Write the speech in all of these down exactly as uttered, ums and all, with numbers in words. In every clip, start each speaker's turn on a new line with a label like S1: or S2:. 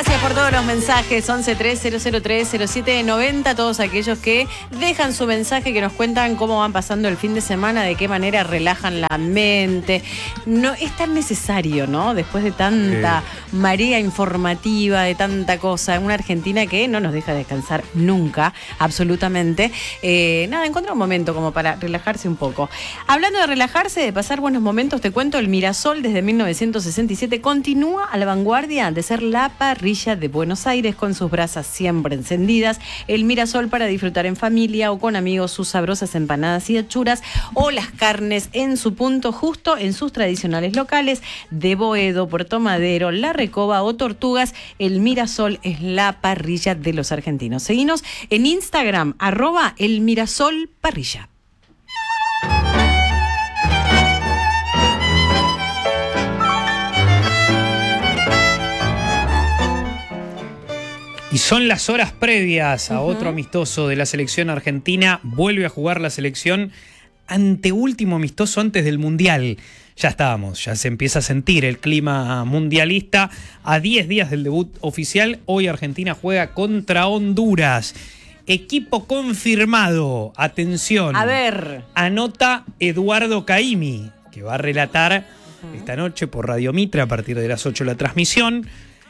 S1: Gracias por todos los mensajes. once tres cero cero tres cero siete noventa. Todos aquellos que dejan su mensaje, que nos cuentan cómo van pasando el fin de semana, de qué manera relajan la mente. No es tan necesario, ¿no? Después de tanta eh. marea informativa, de tanta cosa. Una Argentina que no nos deja descansar nunca, absolutamente. Eh, nada, encuentra un momento como para relajarse un poco. Hablando de relajarse, de pasar buenos momentos, te cuento, el Mirasol desde mil novecientos sesenta y siete continúa a la vanguardia de ser la parrilla de Buenos Aires, con sus brasas siempre encendidas. El Mirasol para disfrutar en familia o con amigos sus sabrosas empanadas y achuras, o las carnes en su punto justo en sus tradicionales locales de Boedo, Puerto Madero, La Recoba o Tortugas. El Mirasol es la parrilla de los argentinos. Seguinos en Instagram, arroba el Mirasol Parrilla.
S2: Y son las horas previas a uh-huh. otro amistoso de la selección argentina. Vuelve a jugar la selección, anteúltimo amistoso antes del Mundial. Ya estábamos, ya se empieza a sentir el clima mundialista. A diez días del debut oficial, hoy Argentina juega contra Honduras. Equipo confirmado. Atención.
S1: A ver.
S2: Anota Eduardo Caimi, que va a relatar uh-huh. esta noche por Radio Mitre a partir de las ocho la transmisión.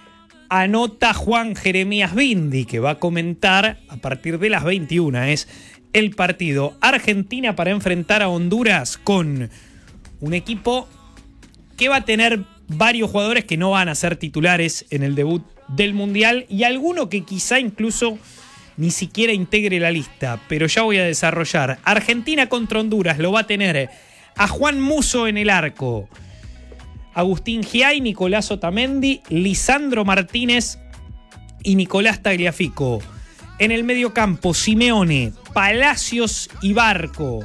S2: Anota Juan Jeremías Bindi, que va a comentar a partir de las veintiuna. Es el partido Argentina para enfrentar a Honduras, con un equipo que va a tener varios jugadores que no van a ser titulares en el debut del Mundial, y alguno que quizá incluso ni siquiera integre la lista, pero ya voy a desarrollar. Argentina contra Honduras lo va a tener a Juan Musso en el arco, Agustín Giay, Nicolás Otamendi, Lisandro Martínez y Nicolás Tagliafico. En el mediocampo, Simeone, Palacios y Barco,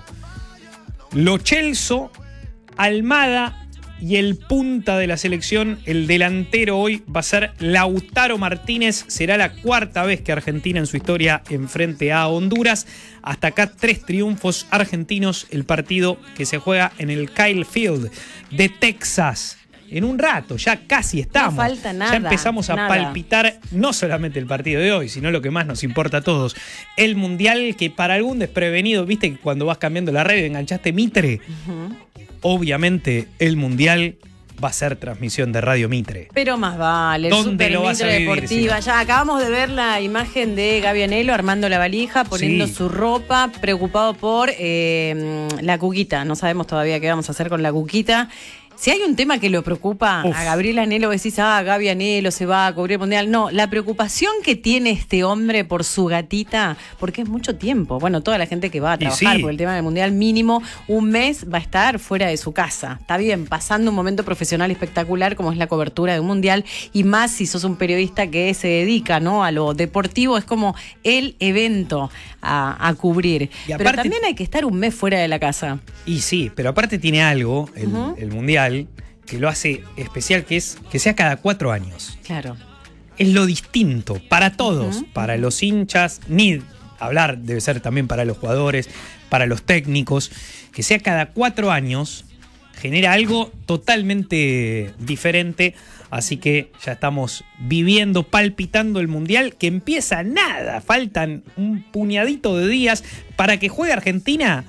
S2: Lo Celso, Almada, y el punta de la selección, el delantero hoy, va a ser Lautaro Martínez. Será la cuarta vez que Argentina en su historia enfrente a Honduras. Hasta acá tres triunfos argentinos. El partido que se juega en el Kyle Field de Texas. En un rato, ya casi estamos.
S1: No falta nada.
S2: Ya empezamos a
S1: nada.
S2: palpitar no solamente el partido de hoy, sino lo que más nos importa a todos. El Mundial, que para algún desprevenido, viste que cuando vas cambiando la red enganchaste Mitre. Uh-huh. Obviamente el Mundial va a ser transmisión de Radio Mitre.
S1: Pero más vale, el
S2: ¿Dónde lo vas a vivir,
S1: Deportiva. Ya acabamos de ver la imagen de Gaby Anelo armando la valija, poniendo sí. su ropa, preocupado por eh, la Cuquita. No sabemos todavía qué vamos a hacer con la Cuquita. Si hay un tema que lo preocupa Uf. a Gabriel Anelo, decís, ah, Gaby Anelo se va a cubrir el Mundial. No, la preocupación que tiene este hombre por su gatita, porque es mucho tiempo. Bueno, toda la gente que va a trabajar sí. por el tema del Mundial, mínimo un mes va a estar fuera de su casa. Está bien, pasando un momento profesional espectacular como es la cobertura de un Mundial, y más si sos un periodista que se dedica, ¿no?, a lo deportivo, es como el evento a, a cubrir. Y aparte, pero también hay que estar un mes fuera de la casa.
S2: Y sí, pero aparte tiene algo, el, uh-huh. el Mundial, que lo hace especial, que es que sea cada cuatro años.
S1: Claro.
S2: Es lo distinto para todos, uh-huh. para los hinchas, ni hablar, debe ser también para los jugadores, para los técnicos. Que sea cada cuatro años genera algo totalmente diferente. Así que ya estamos viviendo, palpitando el Mundial, que empieza nada. Faltan un puñadito de días para que juegue Argentina.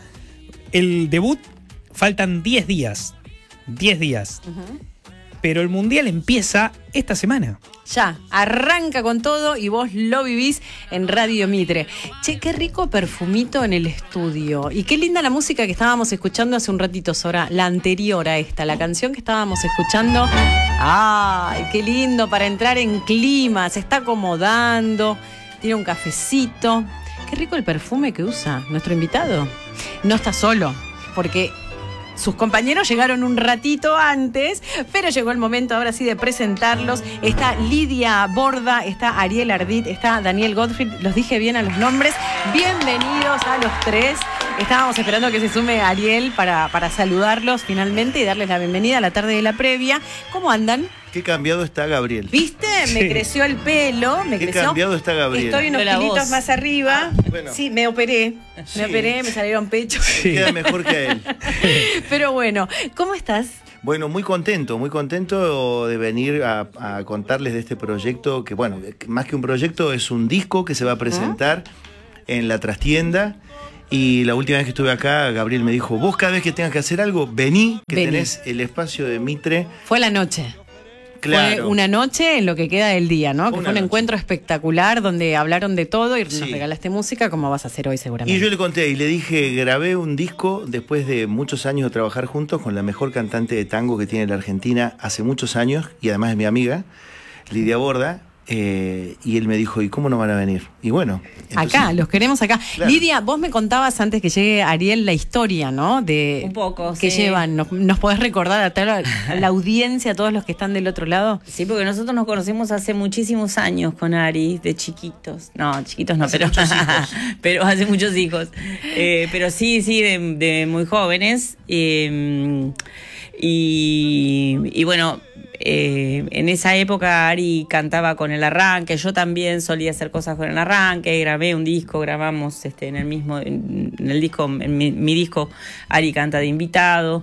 S2: El debut, faltan diez días. diez días. Uh-huh. Pero el Mundial empieza esta semana.
S1: Ya, arranca con todo y vos lo vivís en Radio Mitre. Che, qué rico perfumito en el estudio. Y qué linda la música que estábamos escuchando hace un ratito, Sora. La anterior a esta, la canción que estábamos escuchando. ¡Ay, qué lindo! Para entrar en clima, se está acomodando. Tiene un cafecito. Qué rico el perfume que usa nuestro invitado. No está solo, porque sus compañeros llegaron un ratito antes, pero llegó el momento ahora sí de presentarlos. Está Lidia Borda, está Ariel Ardit, está Daniel Gottfried. Los dije bien a los nombres. Bienvenidos a los tres. Estábamos esperando que se sume Ariel para, para saludarlos finalmente y darles la bienvenida a la tarde de la previa. ¿Cómo andan?
S3: Qué cambiado está Gabriel.
S1: ¿Viste? Sí. Me creció el pelo. Me
S3: Qué
S1: creció.
S3: cambiado está Gabriel.
S1: Estoy unos kilitos más arriba. Ah, bueno. Sí, me operé.
S3: Sí.
S1: Me operé, me salieron pechos.
S3: Sí. Queda mejor que él.
S1: Pero bueno, ¿cómo estás?
S3: Bueno, muy contento, muy contento de venir a, a contarles de este proyecto que, bueno, más que un proyecto, es un disco que se va a presentar en la trastienda. Y la última vez que estuve acá, Gabriel me dijo, vos cada vez que tengas que hacer algo, vení, que
S1: Vení.
S3: tenés el espacio de Mitre.
S1: Fue la noche.
S3: Claro.
S1: Fue una noche en lo que queda del día, ¿no? Que
S3: Una
S1: fue un
S3: noche.
S1: encuentro espectacular donde hablaron de todo y
S3: Sí.
S1: nos regalaste música, como vas a hacer hoy seguramente.
S3: Y yo le conté y le dije, grabé un disco después de muchos años de trabajar juntos con la mejor cantante de tango que tiene la Argentina hace muchos años, y además es mi amiga, Lidia Borda. Eh, y él me dijo, ¿y cómo no van a venir? Y bueno. entonces-
S1: Acá, los queremos acá.
S3: Claro.
S1: Lidia, vos me contabas antes que llegue Ariel la historia, ¿no? De
S4: Un poco,
S1: que
S4: sí.
S1: llevan. ¿Nos, nos podés recordar a, toda la, a la audiencia, a todos los que están del otro lado?
S4: Sí, porque nosotros nos conocimos hace muchísimos años con Ari, de chiquitos. No, chiquitos no,
S3: Hace
S4: pero,
S3: muchos hijos.
S4: pero hace muchos hijos. Eh, pero sí, sí, de, de muy jóvenes. Eh, y, y bueno, eh, en esa época Ari cantaba con El Arranque, yo también solía hacer cosas con El Arranque, grabé un disco, grabamos este, en el mismo, en, en el disco, en mi, mi disco, Ari canta de invitado.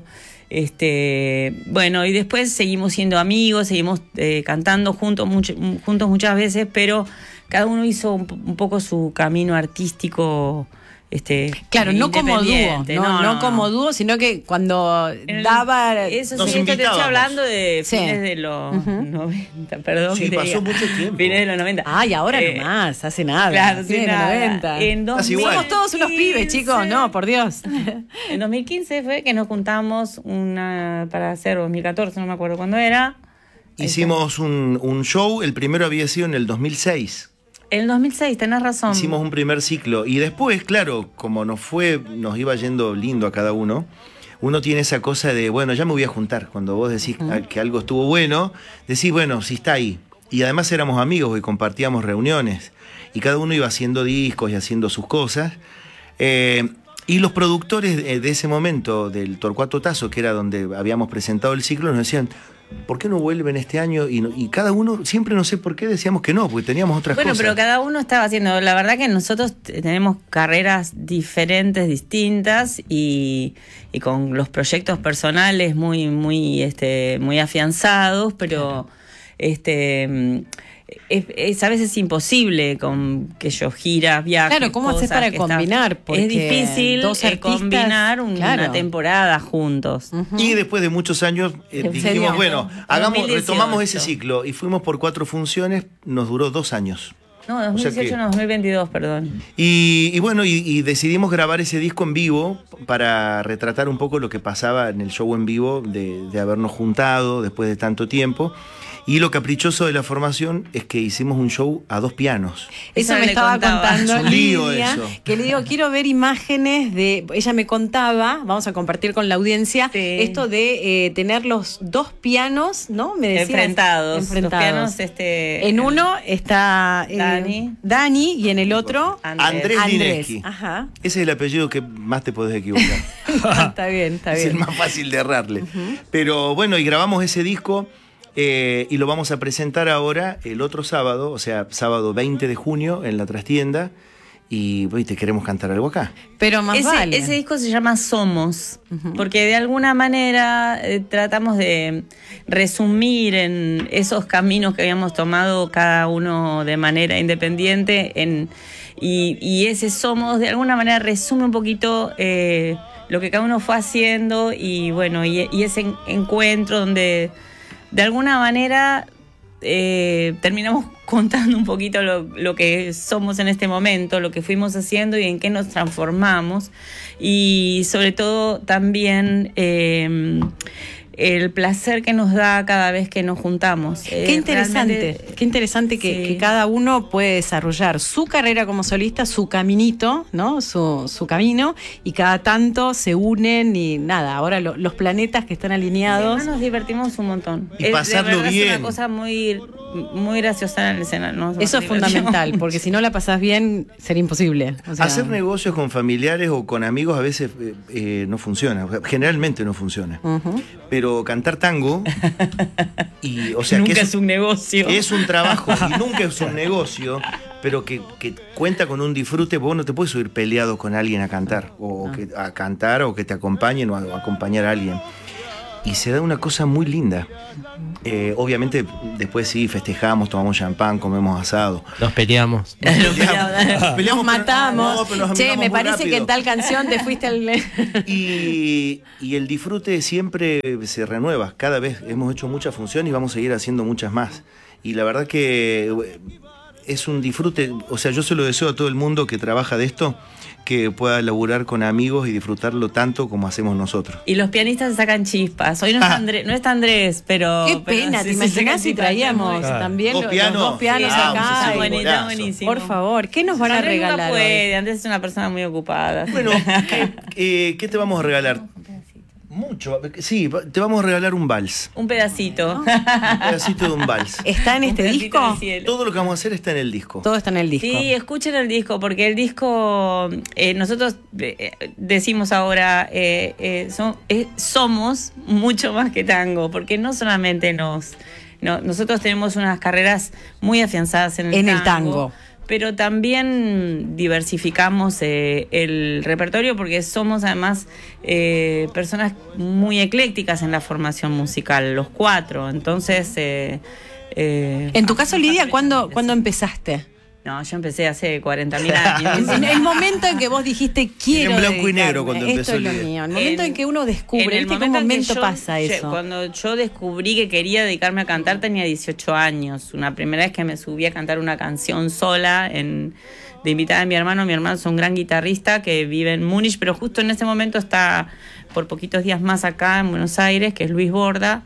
S4: Este, bueno, y después seguimos siendo amigos, seguimos eh, cantando juntos, mucho, juntos muchas veces, pero cada uno hizo un, un poco su camino artístico. Este,
S1: Claro, no como dúo,
S4: independiente.
S1: no, no como dúo, sino que cuando
S4: En el-
S1: daba...
S4: Eso
S3: Nos
S4: sí, esto te estoy
S3: invitábamos.
S4: hablando de
S1: Sí.
S4: fines de los
S1: Ujú.
S4: noventa, perdón.
S3: Sí,
S4: que te
S3: pasó
S4: diga.
S3: mucho tiempo.
S4: Fines de los noventa.
S1: Ay, ahora
S4: Eh,
S1: nomás, hace nada.
S4: Claro,
S1: fines
S4: sí,
S1: de los
S4: nada.
S1: noventa.
S4: En
S3: Casi igual.
S1: Somos todos unos pibes, chicos, no, por Dios.
S4: En dos mil quince fue que nos juntamos una para hacer dos mil catorce, no me acuerdo cuándo era.
S3: Hicimos un, un show, el primero había sido en el dos mil seis.
S4: En el dos mil seis, tenés razón.
S3: Hicimos un primer ciclo y después, claro, como nos fue, nos iba yendo lindo a cada uno, uno tiene esa cosa de, bueno, ya me voy a juntar. Cuando vos decís uh-huh. que algo estuvo bueno, decís, bueno, sí está ahí. Y además éramos amigos y compartíamos reuniones y cada uno iba haciendo discos y haciendo sus cosas. Eh, y los productores de, de ese momento del Torcuato Tazo, que era donde habíamos presentado el ciclo, nos decían, ¿por qué no vuelven este año? Y, no, y cada uno, siempre no sé por qué decíamos que no, porque teníamos otras
S4: bueno,
S3: cosas.
S4: Bueno, pero cada uno estaba haciendo, la verdad que nosotros tenemos carreras diferentes, distintas y, y con los proyectos personales muy, muy, este, muy afianzados, pero claro. este es, es a veces imposible con que yo gira, viaje.
S1: Claro, ¿cómo haces para combinar?
S4: Está, es difícil
S1: dos
S4: eh,
S1: artistas,
S4: combinar un,
S1: claro.
S4: una temporada juntos.
S3: Uh-huh. Y después de muchos años eh, dijimos, bueno, hagamos, dos mil dieciocho. Retomamos ese ciclo y fuimos por cuatro funciones, nos duró dos años.
S4: No, dos mil dieciocho, o sea que, no, dos mil veintidós, perdón.
S3: Y, y bueno, y, y decidimos grabar ese disco en vivo para retratar un poco lo que pasaba en el show en vivo de, de habernos juntado después de tanto tiempo. Y lo caprichoso de la formación es que hicimos un show a dos pianos.
S1: Eso, eso me estaba contaba. contando es un lío Lidia, eso. Que le digo, quiero ver imágenes de... Ella me contaba, vamos a compartir con la audiencia, sí. esto de eh, tener los dos pianos, ¿no? Me decías,
S4: enfrentados.
S1: enfrentados.
S4: Los pianos, este,
S1: en uno está eh,
S4: Dani.
S1: Dani y en el otro...
S3: Andrés, Andrés Lineski.
S1: Ajá.
S3: Ese es el apellido que más te podés equivocar.
S1: Está bien, está bien.
S3: Es el más fácil de errarle. Uh-huh. Pero bueno, y grabamos ese disco... Eh, y lo vamos a presentar ahora el otro sábado, o sea, sábado veinte de junio en la trastienda. Y pues, te queremos cantar algo acá.
S1: Pero más
S4: ese,
S1: vale.
S4: Ese disco se llama Somos, uh-huh. porque de alguna manera eh, tratamos de resumir en esos caminos que habíamos tomado cada uno de manera independiente. En, y, y ese Somos de alguna manera resume un poquito eh, lo que cada uno fue haciendo y bueno, y, y ese encuentro donde... De alguna manera eh, terminamos contando un poquito lo, lo que somos en este momento, lo que fuimos haciendo y en qué nos transformamos. Y sobre todo también eh, el placer que nos da cada vez que nos juntamos.
S1: Qué eh, interesante, qué interesante que, sí. que cada uno puede desarrollar su carrera como solista, su caminito, ¿no? Su, su camino, y cada tanto se unen y nada, ahora lo, los planetas que están alineados.
S4: Sí, nos divertimos un montón.
S3: Y es, pasarlo
S4: de
S3: bien.
S4: Es una cosa muy, muy graciosa en la escena. ¿no?
S1: Eso es fundamental, porque si no la pasás bien, sería imposible. O sea,
S3: hacer negocios con familiares o con amigos a veces eh, eh, no funciona, generalmente no funciona. Uh-huh. Pero cantar tango y, o sea,
S4: nunca
S3: que
S4: es, es un negocio,
S3: es un trabajo y nunca es un negocio, pero que, que cuenta con un disfrute. Vos no te puedes subir peleado con alguien a cantar o, o que, a cantar o que te acompañen o a, o a acompañar a alguien. y se da una cosa muy linda. Eh, obviamente después sí festejamos, tomamos champán, comemos asado.
S5: Nos peleamos.
S3: Nos
S1: Nos
S3: peleamos,
S1: matamos.
S3: pero- no, pero nos
S1: Che,
S3: amigamos
S1: me
S3: muy
S1: parece
S3: rápido.
S1: que en tal canción te fuiste al...
S3: Y, y el disfrute siempre se renueva. Cada vez hemos hecho muchas funciones y vamos a seguir haciendo muchas más. Y la verdad que es un disfrute. O sea, yo se lo deseo a todo el mundo que trabaja de esto, que pueda laburar con amigos y disfrutarlo tanto como hacemos nosotros.
S4: Y los pianistas se sacan chispas. Hoy no,
S3: Ah.
S4: está, Andrés, no está Andrés, pero...
S1: Qué
S4: pero
S1: pena,
S4: sí,
S1: ¿te
S4: sí,
S1: imaginas
S4: sacan
S1: si
S4: chispas?
S1: traíamos
S3: Claro.
S1: también
S3: Dos
S1: los,
S3: pianos.
S1: los dos pianos
S3: Sí,
S1: acá?
S3: vamos,
S4: Está
S3: sí,
S4: buenísimo,
S3: golazo.
S4: buenísimo.
S1: Por favor, ¿qué nos van a
S4: Andrés nunca
S1: regalar hoy?
S4: puede, Andrés es una persona muy ocupada.
S3: Bueno, ¿qué, eh, ¿qué te vamos a regalar? Mucho. Sí, te vamos a regalar un vals.
S4: Un pedacito.
S3: Un pedacito de un vals.
S1: ¿Está en
S4: Un
S1: este
S4: pedacito
S1: disco?
S4: del cielo.
S3: Todo lo que vamos a hacer está en el disco.
S1: Todo está en el disco.
S4: Sí, escuchen el disco, porque el disco, eh, nosotros eh, decimos ahora, eh, eh, son- eh, somos mucho más que tango, porque no solamente nos... no, nosotros tenemos unas carreras muy afianzadas en el
S1: En
S4: tango.
S1: el tango.
S4: Pero también diversificamos eh, el repertorio porque somos además eh, personas muy eclécticas en la formación musical, los cuatro. Entonces... eh, eh,
S1: En tu caso, Lidia, ¿cuándo, ¿cuándo empezaste?
S4: No, yo empecé hace cuarenta mil años.
S1: En el momento en que vos dijiste quiero
S3: En blanco y
S1: dedicarme,
S3: negro cuando
S1: esto
S3: empezó
S1: es lo
S3: Lidia.
S1: mío. El momento en,
S4: En-
S1: que uno descubre,
S4: en el
S1: ¿viste qué
S4: en que
S1: momento
S4: yo-
S1: pasa
S4: yo-
S1: eso?
S4: Cuando yo descubrí que quería dedicarme a cantar tenía dieciocho años. Una primera vez que me subí a cantar una canción sola en, de invitada de mi hermano. Mi hermano es un gran guitarrista que vive en Múnich, pero justo en ese momento está por poquitos días más acá en Buenos Aires, que es Luis Borda.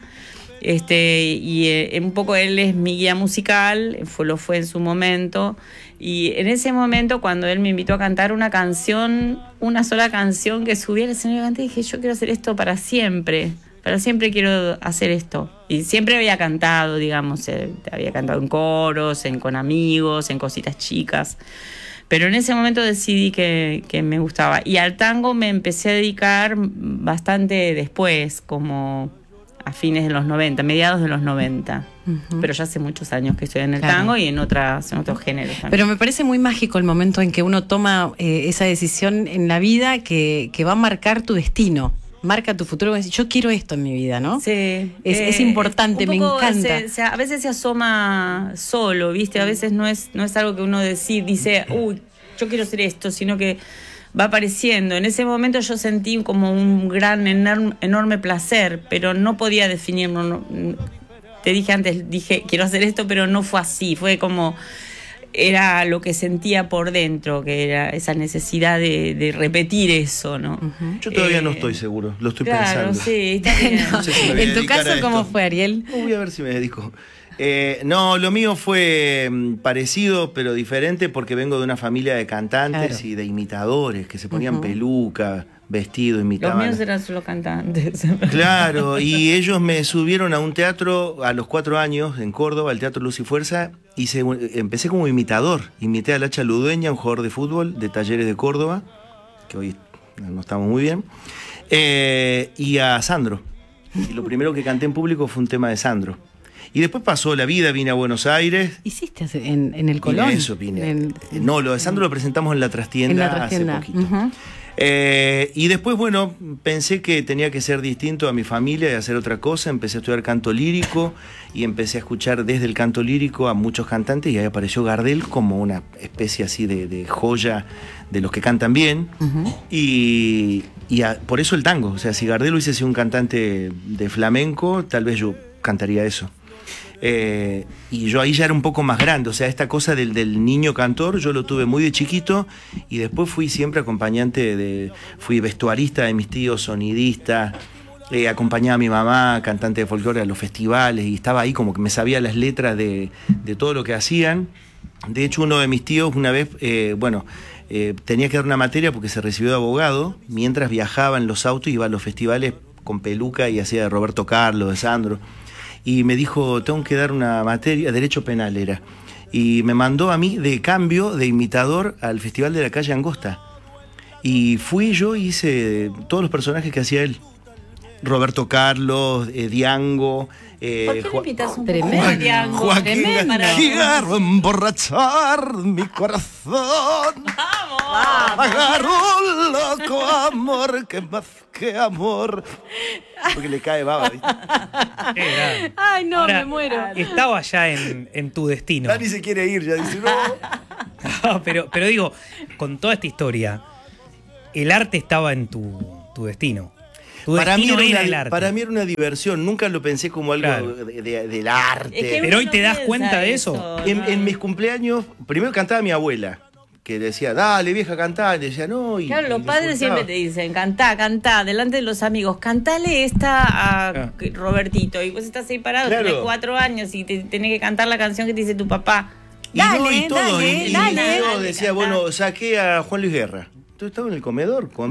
S4: Este, y eh, un poco él es mi guía musical, fue, lo fue en su momento. Y en ese momento, cuando él me invitó a cantar una canción, una sola canción que subí al escenario, canté, dije, yo quiero hacer esto para siempre. Para siempre quiero hacer esto. Y siempre había cantado, digamos, eh, había cantado en coros, en, con amigos, en cositas chicas. Pero en ese momento decidí que, que me gustaba. Y al tango me empecé a dedicar bastante después, como a fines de los noventa, mediados de los noventa.
S1: Ujú.
S4: Pero ya hace muchos años que estoy en el
S1: Claro.
S4: tango y en otras, en otros géneros también.
S1: Pero me parece muy mágico el momento en que uno toma eh, esa decisión en la vida que, que va a marcar tu destino, marca tu futuro. Yo quiero esto en mi vida, ¿no?
S4: Sí,
S1: Es- es importante,
S4: un
S1: me
S4: poco
S1: encanta.
S4: se- se- a veces se asoma solo, ¿viste? A veces no es, no es algo que uno decide, dice, uy, yo quiero hacer esto, sino que va apareciendo. En ese momento yo sentí como un gran, enorme, enorme placer, pero no podía definirlo. no- te dije antes, dije, quiero hacer esto, pero no fue así. Fue como... era lo que sentía por dentro, que era esa necesidad de, de repetir eso, ¿no?
S3: Yo todavía no
S4: Eh,
S3: estoy seguro, lo estoy
S4: Claro,
S3: pensando.
S4: sí, está bien.
S3: No sé si me voy a
S1: En tu
S3: dedicar
S1: caso,
S3: a
S1: ¿cómo
S3: esto.
S1: fue, Ariel?
S3: No, voy a ver si me dedico. Eh, no, lo mío fue mm, parecido, pero diferente, porque vengo de una familia de cantantes
S1: Claro.
S3: y de imitadores que se ponían
S1: Ujú.
S3: peluca, vestido,
S4: Los
S3: imitaban.
S4: míos eran solo cantantes.
S3: Claro, y ellos me subieron a un teatro a los cuatro años en Córdoba, el Teatro Luz y Fuerza, y se- empecé como imitador. Imité a Lacha Ludueña, un jugador de fútbol de Talleres de Córdoba, que hoy no estamos muy bien, eh, y a Sandro. Y lo primero que canté en público fue un tema de Sandro. Y después pasó la vida, vine a Buenos Aires.
S1: ¿Hiciste hace- en, en el
S3: Vine
S1: Colón?
S3: a eso, vine.
S1: En-
S3: No, lo de Sandro lo presentamos en la trastienda,
S1: en la trastienda.
S3: hace poquito.
S1: Ujú.
S3: Eh, y después, bueno, pensé que tenía que ser distinto a mi familia y hacer otra cosa. Empecé a estudiar canto lírico y empecé a escuchar desde el canto lírico a muchos cantantes y ahí apareció Gardel como una especie así de, de joya de los que cantan bien.
S1: Ujú.
S3: Y, y a- por eso el tango. O sea, si Gardel hubiese sido un cantante de flamenco, tal vez yo cantaría eso. Eh, y yo ahí ya era un poco más grande, o sea, esta cosa del, del niño cantor yo lo tuve muy de chiquito y después fui siempre acompañante de, fui vestuarista de mis tíos, sonidista, eh, acompañaba a mi mamá, cantante de folclore a los festivales y estaba ahí como que me sabía las letras de, de todo lo que hacían. De hecho, uno de mis tíos una vez, eh, bueno, eh, tenía que dar una materia porque se recibió de abogado, mientras viajaba en los autos y iba a los festivales con peluca y hacía de Roberto Carlos, de Sandro. Y me dijo, tengo que dar una materia, Derecho Penal era. Y me mandó a mí de cambio, de imitador, al Festival de la Calle Angosta. Y fui yo y hice todos los personajes que hacía él. Roberto Carlos, eh, Diango. Eh,
S4: ¿Por qué no
S3: Ju-
S4: invitas un
S1: Tremendo.
S4: poco de Diango?
S3: Joaquín,
S1: Tremendo.
S3: quiero emborrachar mi corazón.
S4: ¡Vamos!
S3: Pagar un loco amor que más que amor. Porque le cae baba, ¿viste?
S2: Era.
S1: Ay, no,
S2: Ahora,
S1: me muero.
S2: Estaba ya en, en tu destino.
S3: Dani se quiere ir, ya dice, no.
S2: No, pero, pero digo, con toda esta historia, el arte estaba en tu, tu destino. Tu
S3: Para mí,
S2: destino
S3: era
S2: era
S3: una,
S2: el arte.
S3: para mí era una diversión, nunca lo pensé como algo
S2: Claro.
S3: de- de- del arte.
S4: Es que
S2: Pero hoy
S4: uno
S2: te das
S4: piensa
S2: cuenta de eso.
S3: En,
S4: ¿no?
S3: en mis cumpleaños, primero cantaba mi abuela, que decía, dale vieja, cantá, y decía, no. Y,
S4: Claro,
S3: y
S4: los
S3: le
S4: padres
S3: insultaba.
S4: siempre te dicen, cantá, cantá, delante de los amigos, cantale esta a
S2: Claro.
S4: Robertito. Y vos estás ahí parado,
S3: Claro.
S4: tenés cuatro años y te tenés que cantar la canción que te dice tu papá.
S3: Y no,
S1: Dale,
S3: y todo,
S1: dale,
S3: y, y
S1: dale.
S3: yo
S4: Dale,
S3: decía,
S4: cantá.
S3: bueno, saqué a Juan Luis Guerra. Entonces estaba en el comedor,